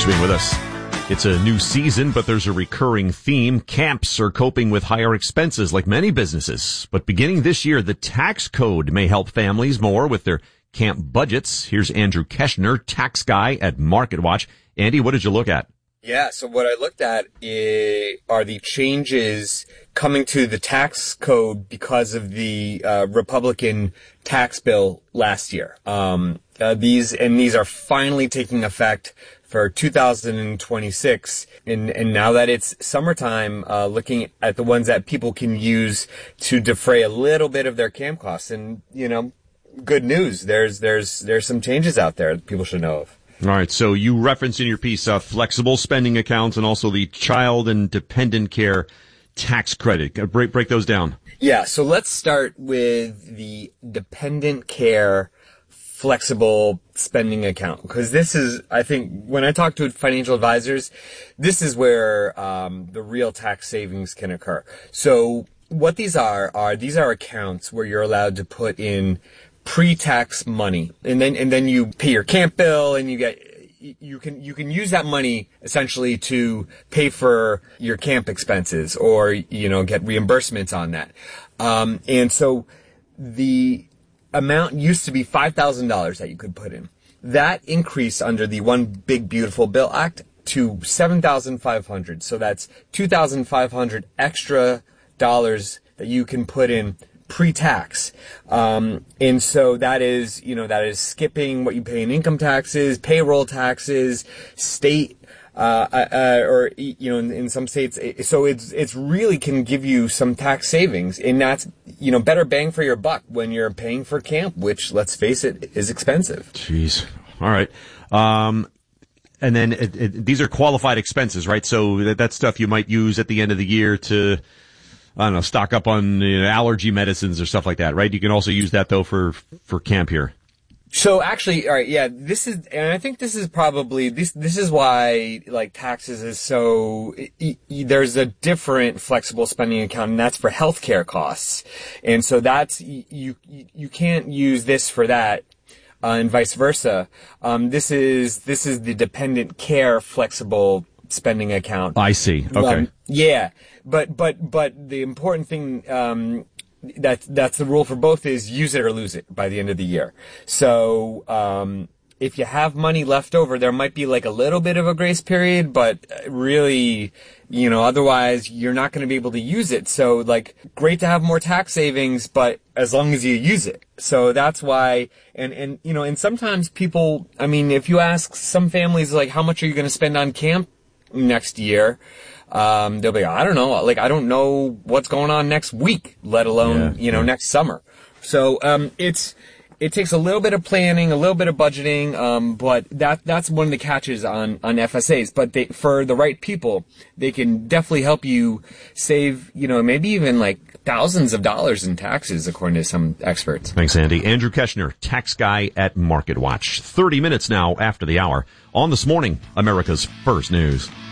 Thanks for being with us. It's a new season, but there's a recurring theme. Camps are coping with higher expenses like many businesses. But beginning this year, the tax code may help families more with their camp budgets. Here's Andrew Keshner, tax guy at MarketWatch. Andy, what did you look at? Yeah, so what I looked at are the changes coming to the tax code because of the Republican tax bill last year. These are finally taking effect for 2026. And now that it's summertime, looking at the ones that people can use to defray a little bit of their camp costs. And, good news. There's some changes out there that people should know of. All right. So you referenced in your piece flexible spending accounts and also the child and dependent care tax credit. Break those down. Yeah. So let's start with the dependent care flexible spending account, because this is, I think, when I talk to financial advisors, this is where the real tax savings can occur. So what these are accounts where you're allowed to put in pre-tax money, and then you pay your camp bill, and you can use that money essentially to pay for your camp expenses or get reimbursements on that. And so the amount used to be $5,000 that you could put in. That increased under the One Big Beautiful Bill Act to $7,500. So that's $2,500 extra dollars that you can put in pre-tax. And so that is skipping what you pay in income taxes, payroll taxes, state, in some states. So it's really can give you some tax savings, and that's, better bang for your buck when you're paying for camp, which, let's face it, is expensive. Jeez. All right. And then these are qualified expenses, right? So that's stuff you might use at the end of the year to, I don't know, stock up on allergy medicines or stuff like that, right? You can also use that though for camp here. So actually, all right, yeah, and I think this is probably, this is why, taxes is so, there's a different flexible spending account, and that's for healthcare costs. And so that's, you can't use this for that, and vice versa. This is the dependent care flexible spending account. I see. Okay. Yeah. But the important thing, that's the rule for both is use it or lose it by the end of the year. So, if you have money left over, there might be a little bit of a grace period, but really, otherwise you're not going to be able to use it. So great to have more tax savings, but as long as you use it. So that's why, and sometimes people, if you ask some families, how much are you going to spend on camp next year? They'll be, I don't know, I don't know what's going on next week, let alone, next summer. So, it takes a little bit of planning, a little bit of budgeting, but that's one of the catches on FSAs. But for the right people, they can definitely help you save, maybe even thousands of dollars in taxes, according to some experts. Thanks, Andy. Andrew Keshner, tax guy at MarketWatch. 30 minutes now after the hour on This Morning, America's First News.